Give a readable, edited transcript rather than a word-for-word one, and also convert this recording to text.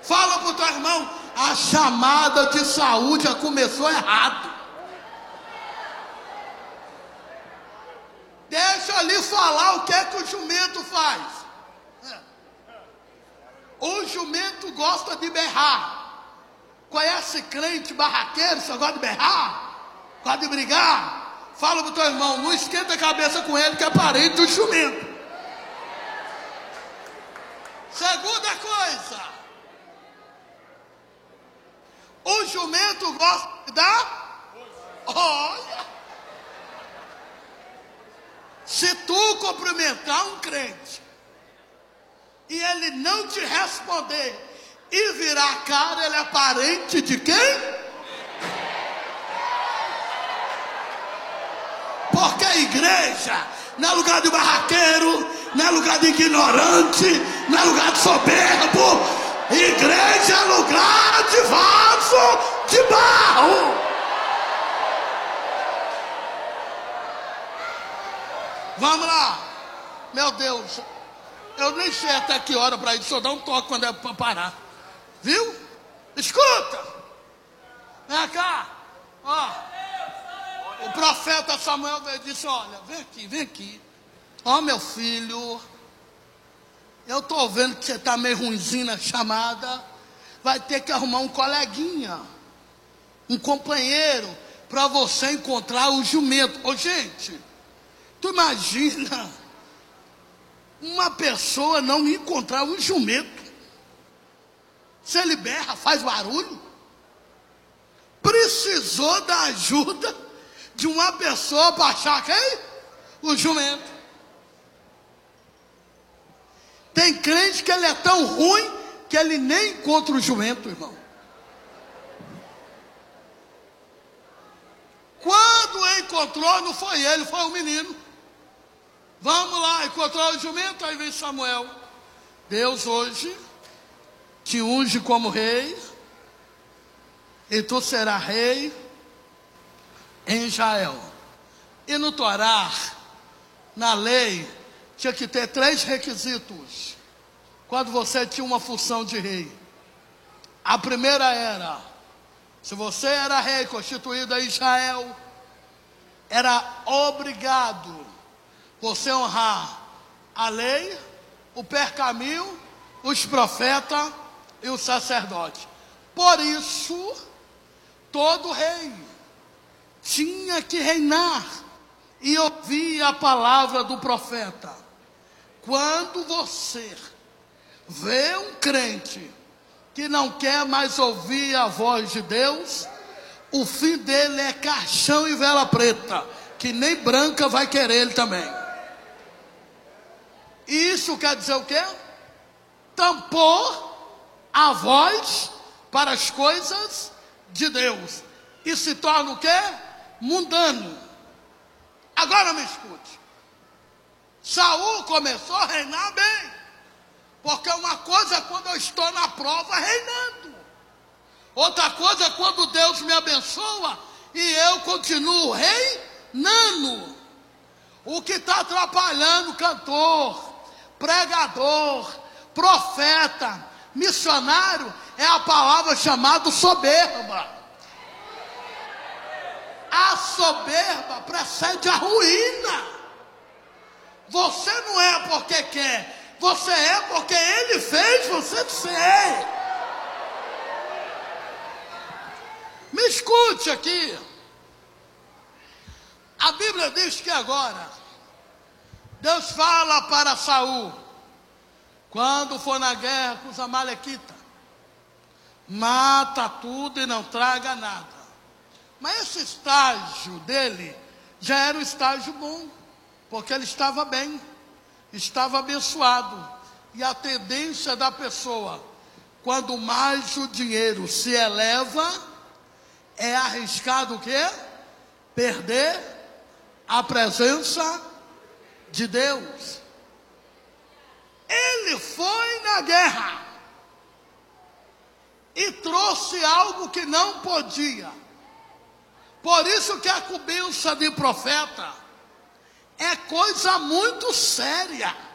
Fala para o teu irmão, a chamada de Saúl já começou errado. Deixa eu lhe falar o que é que o jumento faz. O jumento gosta de berrar. Conhece crente barraqueiro, só gosta de berrar? Gosta de brigar? Fala pro teu irmão, não esquenta a cabeça com ele que é parente do jumento. Segunda coisa, o jumento gosta de dar? Olha! Se tu cumprimentar um crente e ele não te responder e virar a cara, ele é parente de quem? Porque a igreja não é lugar de barraqueiro, não é lugar de ignorante, não é lugar de soberbo. Igreja é lugar de vaso de barro. Vamos lá. Meu Deus, eu nem sei até que hora para ir, só dá um toque quando é para parar. Viu? Escuta. Vem cá. Ó. O profeta Samuel disse, olha, vem aqui. Ó, meu filho, eu estou vendo que você está meio ruimzinho na chamada. Vai ter que arrumar um coleguinha, um companheiro, para você encontrar o jumento. Ô, gente, tu imagina uma pessoa não encontrar um jumento? Se ele berra, faz barulho. Precisou da ajuda de uma pessoa para achar quem? O jumento. Tem crente que ele é tão ruim que ele nem encontra o jumento, irmão. Quando encontrou, não foi ele, foi o menino. Vamos lá, encontrou o jumento, aí vem Samuel. Deus hoje te unge como rei, e tu serás rei em Israel. E no Torá, na lei, tinha que ter 3 requisitos quando você tinha uma função de rei. A primeira era, se você era rei constituído em Israel, era obrigado você honrar a lei, o pergaminho, os profetas e o sacerdote. Por isso, todo rei tinha que reinar e ouvir a palavra do profeta. Quando você vê um crente que não quer mais ouvir a voz de Deus, o fim dele é caixão e vela preta, que nem branca vai querer ele também. Isso quer dizer o quê? Tampou a voz para as coisas de Deus e se torna o quê? Mundano. Agora me escute. Saúl começou a reinar bem, porque uma coisa é quando eu estou na prova reinando, outra coisa é quando Deus me abençoa e eu continuo reinando. O que está atrapalhando cantor, pregador, profeta, missionário é a palavra chamada soberba. A soberba precede a ruína. Você não é porque quer, você é porque ele fez você ser. Me escute aqui. A Bíblia diz que agora Deus fala para Saúl, quando for na guerra com os amalequitas, mata tudo e não traga nada. Mas esse estágio dele já era um estágio bom, porque ele estava bem, estava abençoado. E a tendência da pessoa, quando mais o dinheiro se eleva, é arriscado o quê? Perder a presença de Deus. Ele foi na guerra e trouxe algo que não podia. Por isso que a cobrança de profeta é coisa muito séria.